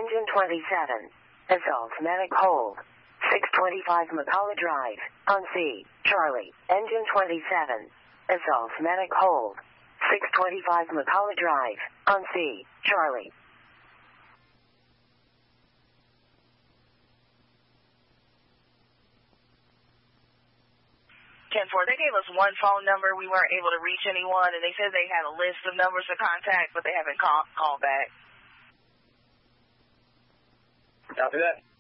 Engine 27. Assault medic hold. 625 McCullough Drive. On C. Charlie. Engine 27. Assault medic hold. 625 McCullough Drive. On C. Charlie. 10-4, they gave us one phone number. We weren't able to reach anyone, and they said they had a list of numbers to contact, but they haven't called back. Copy that.